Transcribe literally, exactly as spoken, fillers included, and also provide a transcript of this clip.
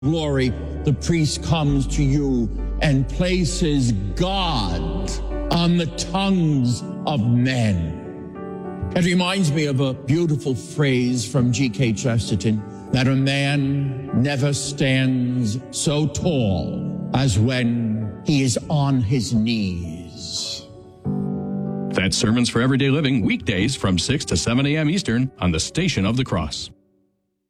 glory, the priest comes to you and places God on the tongues of men. It reminds me of a beautiful phrase from G K Chesterton, that a man never stands so tall as when he is on his knees. That's Sermons for Everyday Living, weekdays from six to seven a.m. Eastern on the Station of the Cross.